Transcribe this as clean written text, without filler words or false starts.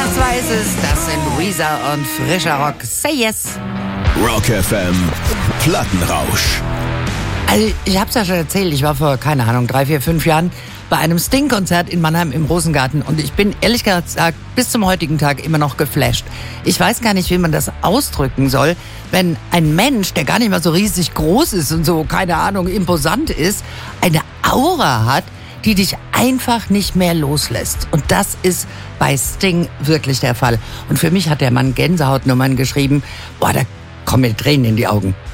war es. Das sind Weezer und frischer Rock. Say yes. Rock FM Plattenrausch. Also, ich hab's ja schon erzählt, ich war vor, 3, 4, 5 Jahren bei einem Sting-Konzert in Mannheim im Rosengarten und ich bin ehrlich gesagt bis zum heutigen Tag immer noch geflasht. Ich weiß gar nicht, wie man das ausdrücken soll, wenn ein Mensch, der gar nicht mal so riesig groß ist und so, imposant ist, eine Aura hat, die dich einfach nicht mehr loslässt. Und das ist bei Sting wirklich der Fall. Und für mich hat der Mann Gänsehautnummern geschrieben. Da kommen mir Tränen in die Augen.